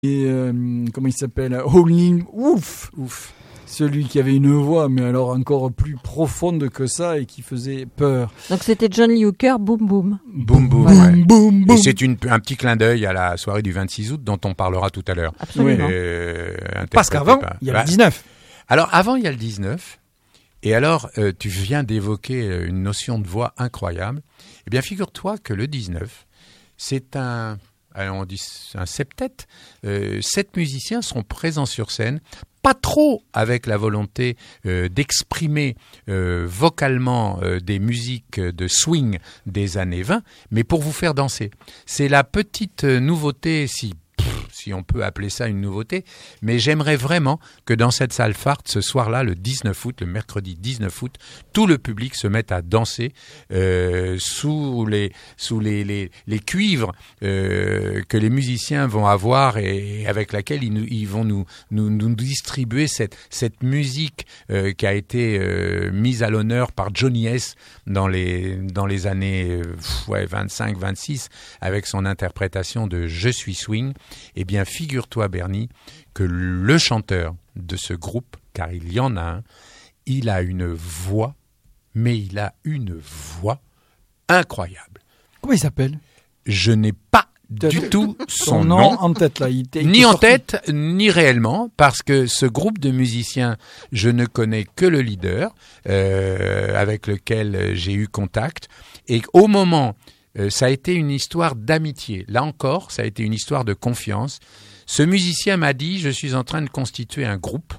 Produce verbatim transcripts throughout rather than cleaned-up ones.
Et euh, comment il s'appelle, Howlin' Wolf. Ouf. Celui qui avait une voix, mais alors encore plus profonde que ça et qui faisait peur. Donc c'était John Lee Hooker, Boom Boom. Boom Boom, Boom, ouais. boom, boom. Et c'est une, un petit clin d'œil à la soirée du vingt-six août dont on parlera tout à l'heure. Absolument. Euh, Parce qu'avant, par- il y a bah, le dix-neuf. Alors, avant, il y a le dix-neuf. Et alors, euh, tu viens d'évoquer une notion de voix incroyable. Eh bien, figure-toi que le dix-neuf, c'est un, alors on dit un septet. Euh, sept musiciens sont présents sur scène, pas trop avec la volonté euh, d'exprimer euh, vocalement euh, des musiques de swing des années vingt, mais pour vous faire danser. C'est la petite nouveauté, si si on peut appeler ça une nouveauté, mais j'aimerais vraiment que dans cette salle Fart, ce soir-là, le dix-neuf août, le mercredi dix-neuf août, tout le public se mette à danser euh, sous les sous les les, les cuivres euh, que les musiciens vont avoir et avec laquelle ils, nous, ils vont nous, nous nous distribuer cette cette musique euh, qui a été euh, mise à l'honneur par Johnny S dans les dans les années euh, ouais, vingt-cinq vingt-six avec son interprétation de Je suis swing. Eh bien, figure-toi, Bernie, que le chanteur de ce groupe, car il y en a un, il a une voix, mais il a une voix incroyable. Comment il s'appelle? Je n'ai pas du tout son, Son nom nom, en tête, là. Il était, il ni était en sorti. tête, ni réellement, parce que ce groupe de musiciens, je ne connais que le leader, euh, avec lequel j'ai eu contact, et au moment... Euh, ça a été une histoire d'amitié. Là encore, ça a été une histoire de confiance. Ce musicien m'a dit, je suis en train de constituer un groupe.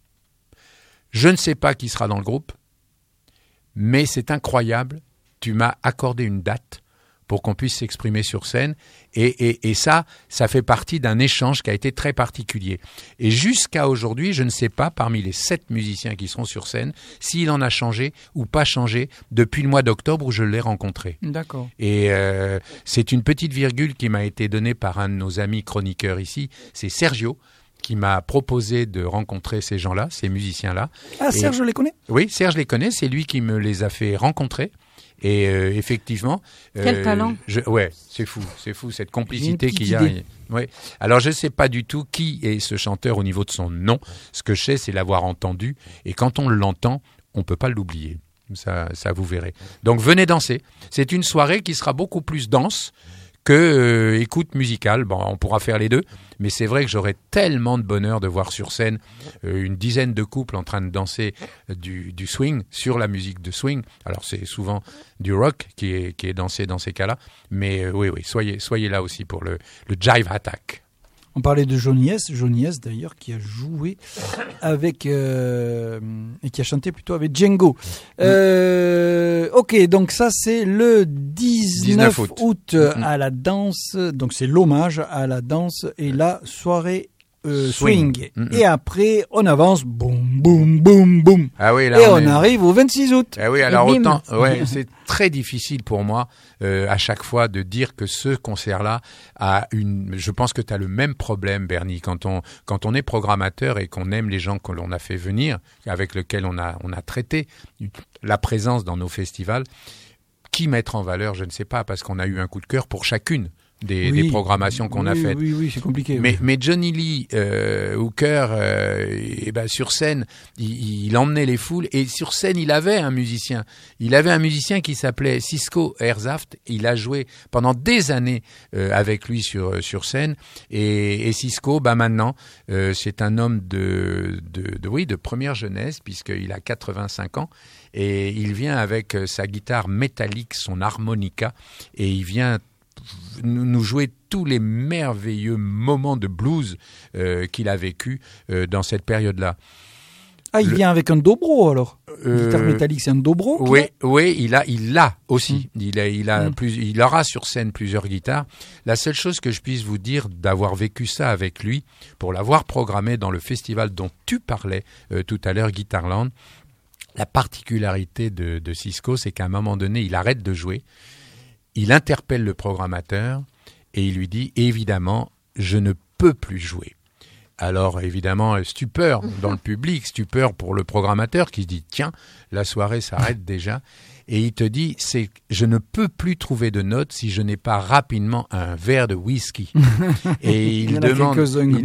Je ne sais pas qui sera dans le groupe, mais c'est incroyable. Tu m'as accordé une date pour qu'on puisse s'exprimer sur scène. Et, et, et ça, ça fait partie d'un échange qui a été très particulier. Et jusqu'à aujourd'hui, je ne sais pas, parmi les sept musiciens qui seront sur scène, s'il en a changé ou pas changé depuis le mois d'octobre où je l'ai rencontré. D'accord. Et euh, c'est une petite virgule qui m'a été donnée par un de nos amis chroniqueurs ici, c'est Sergio, qui m'a proposé de rencontrer ces gens-là, ces musiciens-là. Ah, Et- Serge, je les connais. Oui, Serge les connaît, c'est lui qui me les a fait rencontrer. Et euh, effectivement, Quel talent. je, ouais, c'est fou, c'est fou cette complicité J'ai une qu'il y a. petite idée. Ouais. Alors je sais pas du tout qui est ce chanteur au niveau de son nom. Ce que je sais, c'est l'avoir entendu. Et quand on l'entend, on peut pas l'oublier. Ça, ça vous verrez. Donc venez danser. C'est une soirée qui sera beaucoup plus dense que euh, écoute musicale. Bon, on pourra faire les deux, mais c'est vrai que j'aurais tellement de bonheur de voir sur scène euh, une dizaine de couples en train de danser euh, du, du swing sur la musique de swing. Alors c'est souvent du rock qui est, qui est dansé dans ces cas-là, mais euh, oui, oui, soyez, soyez là aussi pour le, le Jive Attack. On parlait de Johnny S. Johnny S, d'ailleurs, qui a joué avec... Euh, et qui a chanté plutôt avec Django. Euh, ok, donc ça, c'est le dix-neuf dix-neuf août. août Mm-hmm. à la danse. Donc, c'est l'hommage à la danse et la soirée euh, swing. Swing. Mm-hmm. Et après, on avance. Boum, boum, boum, boum. Ah oui, là Et on, on est... arrive au vingt-six août. Ah oui, alors bim. autant, ouais, c'est très difficile pour moi euh, à chaque fois de dire que ce concert-là a une. Je pense que tu as le même problème, Bernie, quand on quand on est programmateur et qu'on aime les gens que l'on a fait venir, avec lesquels on a on a traité la présence dans nos festivals. Qui mettre en valeur, je ne sais pas, parce qu'on a eu un coup de cœur pour chacune des, Oui. des programmations qu'on oui, a faites. Oui, oui, c'est compliqué. Mais, oui. mais Johnny Lee euh, Hooker, euh, et ben sur scène, il, il emmenait les foules et sur scène, il avait un musicien. Il avait un musicien qui s'appelait Cisco Herzhaft. Il a joué pendant des années euh, avec lui sur sur scène. Et, et Cisco, bah maintenant, euh, c'est un homme de, de, de oui de première jeunesse puisqu'il a quatre-vingt-cinq ans et il vient avec sa guitare métallique, son harmonica, et il vient nous jouer tous les merveilleux moments de blues euh, qu'il a vécu euh, dans cette période-là. Ah, il le- vient avec un dobro, alors. Euh, Guitare métallique, c'est un dobro qu'il Oui, a oui, il a, il l'a aussi. Il a, il a Mm. plus, il aura sur scène plusieurs guitares. La seule chose que je puisse vous dire d'avoir vécu ça avec lui, pour l'avoir programmé dans le festival dont tu parlais euh, tout à l'heure, Guitarland, la particularité de, de Cisco, c'est qu'à un moment donné, il arrête de jouer. Il interpelle le programmateur et il lui dit « Évidemment, je ne peux plus jouer. Alors évidemment, stupeur dans le public, stupeur pour le programmateur qui se dit tiens, la soirée s'arrête déjà. Et il te dit, c'est, je ne peux plus trouver de notes si je n'ai pas rapidement un verre de whisky. Et il, il y en a demande, quelques-uns. il